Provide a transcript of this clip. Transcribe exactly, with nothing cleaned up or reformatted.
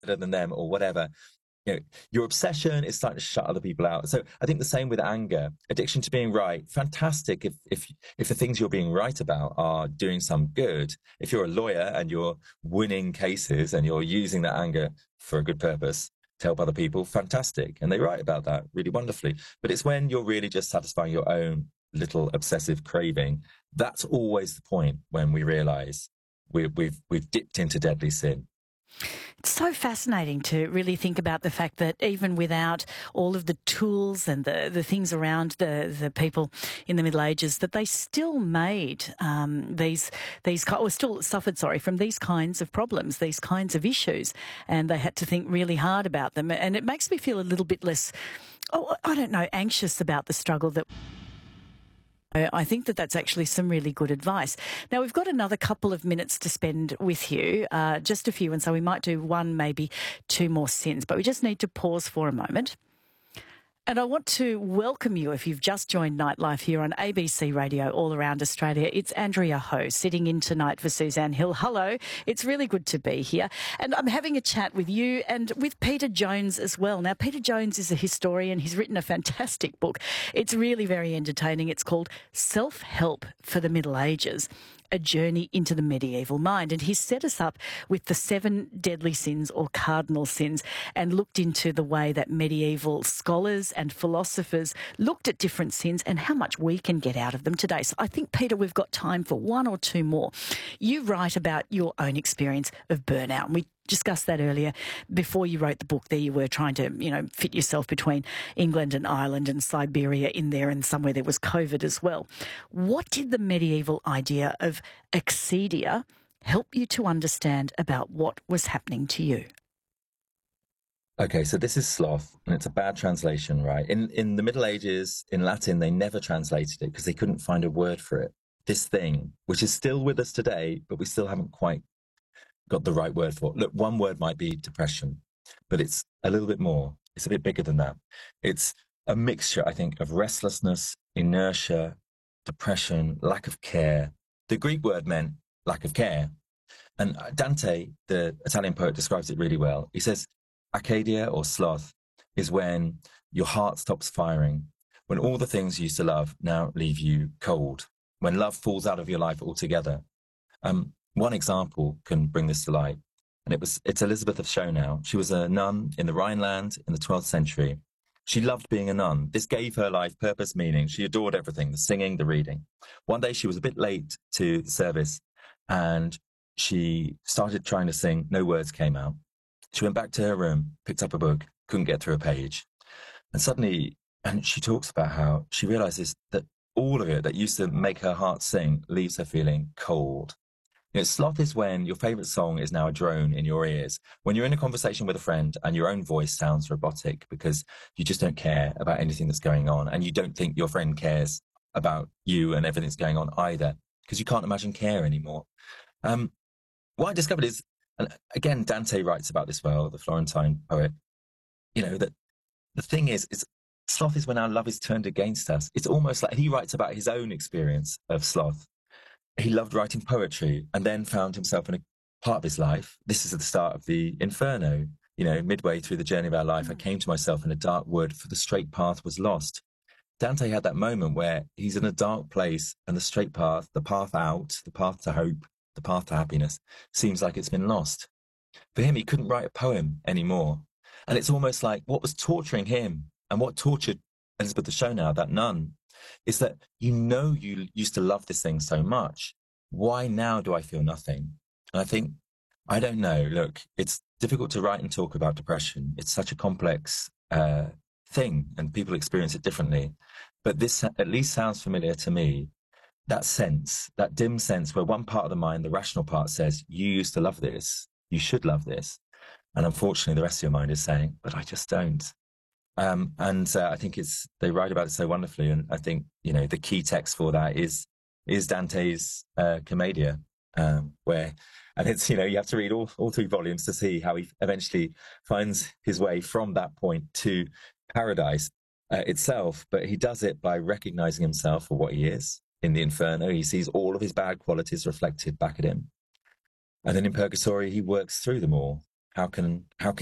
better than them or whatever. You know, your obsession is starting to shut other people out. So I think the same with anger, addiction to being right. Fantastic if if if the things you're being right about are doing some good. If you're a lawyer and you're winning cases and you're using that anger for a good purpose to help other people, fantastic. And they write about that really wonderfully. But it's when you're really just satisfying your own little obsessive craving. That's always the point when we realize we, we've we've dipped into deadly sin. It's so fascinating to really think about the fact that even without all of the tools and the, the things around the, the people in the Middle Ages, that they still made um, these, these or still suffered, sorry, from these kinds of problems, these kinds of issues, and they had to think really hard about them. And it makes me feel a little bit less, oh, I don't know, anxious about the struggle that I think that that's actually some really good advice. Now, we've got another couple of minutes to spend with you, uh, just a few, and so we might do one, maybe two more sins, but we just need to pause for a moment. And I want to welcome you if you've just joined Nightlife here on A B C Radio all around Australia. It's Andrea Ho sitting in tonight for Suzanne Hill. Hello. It's really good to be here. And I'm having a chat with you and with Peter Jones as well. Now, Peter Jones is a historian. He's written a fantastic book. It's really very entertaining. It's called Self-Help for the Middle Ages, A Journey into the Medieval Mind. And he's set us up with the seven deadly sins or cardinal sins and looked into the way that medieval scholars and philosophers looked at different sins and how much we can get out of them today. So I think, Peter, we've got time for one or two more. You write about your own experience of burnout, and we discussed that earlier. Before you wrote the book, there you were trying to, you know, fit yourself between England and Ireland and Siberia in there, and somewhere there was COVID as well. What did the medieval idea of excedia help you to understand about what was happening to you? Okay, so this is sloth, and it's a bad translation, right? In in the Middle Ages, in Latin, they never translated it because they couldn't find a word for it. This thing, which is still with us today, but we still haven't quite got the right word for it. Look, one word might be depression, but it's a little bit more. It's a bit bigger than that. It's a mixture, I think, of restlessness, inertia, depression, lack of care. The Greek word meant lack of care. And Dante, the Italian poet, describes it really well. He says, Acedia or sloth is when your heart stops firing, when all the things you used to love now leave you cold, when love falls out of your life altogether. Um, one example can bring this to light, and it was it's Elizabeth of Schonau. She was a nun in the Rhineland in the twelfth century. She loved being a nun. This gave her life purpose, meaning. She adored everything, the singing, the reading. One day she was a bit late to the service, and she started trying to sing. No words came out. She went back to her room, picked up a book, couldn't get through a page. And suddenly, and she talks about how she realizes that all of it that used to make her heart sing leaves her feeling cold. You know, sloth is when your favorite song is now a drone in your ears. When you're in a conversation with a friend and your own voice sounds robotic because you just don't care about anything that's going on, and you don't think your friend cares about you and everything that's going on either, because you can't imagine care anymore. Um, what I discovered is, and again, Dante writes about this well, the Florentine poet, you know, that the thing is, is sloth is when our love is turned against us. It's almost like he writes about his own experience of sloth. He loved writing poetry and then found himself in a part of his life. This is at the start of the Inferno. You know, midway through the journey of our life, I came to myself in a dark wood, for the straight path was lost. Dante had that moment where he's in a dark place and the straight path, the path out, the path to hope, the path to happiness, seems like it's been lost. For him, he couldn't write a poem anymore. And it's almost like what was torturing him and what tortured Elizabeth of Schonau, that nun, is that you know you used to love this thing so much. Why now do I feel nothing? And I think, I don't know. Look, it's difficult to write and talk about depression. It's such a complex uh, thing and people experience it differently. But this at least sounds familiar to me. That sense, that dim sense where one part of the mind, the rational part, says, you used to love this, you should love this. And unfortunately, the rest of your mind is saying, but I just don't. Um, and uh, I think it's they write about it so wonderfully. And I think, you know, the key text for that is is Dante's uh, Commedia, um, where, and it's, you know, you have to read all, all three volumes to see how he eventually finds his way from that point to paradise uh, itself. But he does it by recognizing himself for what he is. In the Inferno, he sees all of his bad qualities reflected back at him. And then in Purgatory, he works through them all. How can how can